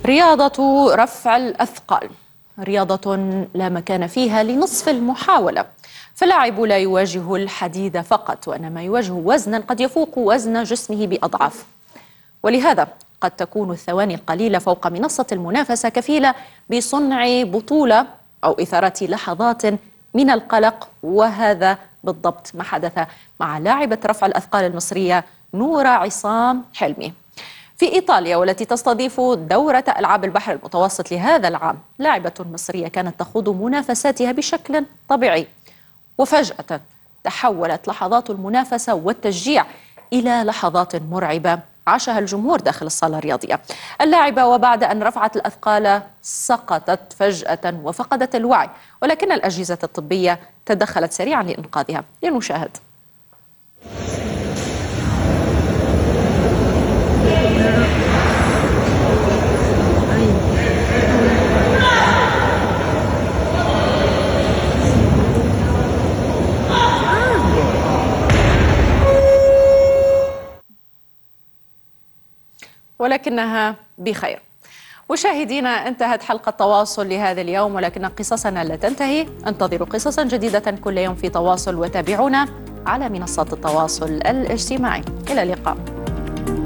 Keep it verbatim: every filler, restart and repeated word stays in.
رياضة رفع الأثقال رياضة لا مكان فيها لنصف المحاولة، فاللاعب لا يواجه الحديد فقط، وإنما يواجه وزنا قد يفوق وزن جسمه بأضعاف. ولهذا قد تكون الثواني القليلة فوق منصة المنافسة كفيلة بصنع بطولة أو إثارة لحظات من القلق، وهذا بالضبط ما حدث مع لاعبة رفع الأثقال المصرية نورة عصام حلمي في إيطاليا، والتي تستضيف دورة ألعاب البحر المتوسط لهذا العام. لاعبة مصرية كانت تخوض منافساتها بشكل طبيعي، وفجأة تحولت لحظات المنافسة والتشجيع إلى لحظات مرعبة عاشها الجمهور داخل الصالة الرياضية. اللاعبة وبعد أن رفعت الأثقال سقطت فجأة وفقدت الوعي، ولكن الأجهزة الطبية تدخلت سريعا لإنقاذها. لنشاهد. ولكنها بخير. مشاهدينا، انتهت حلقة تواصل لهذا اليوم، ولكن قصصنا لا تنتهي. انتظروا قصصا جديدة كل يوم في تواصل، وتابعونا على منصات التواصل الاجتماعي. إلى اللقاء.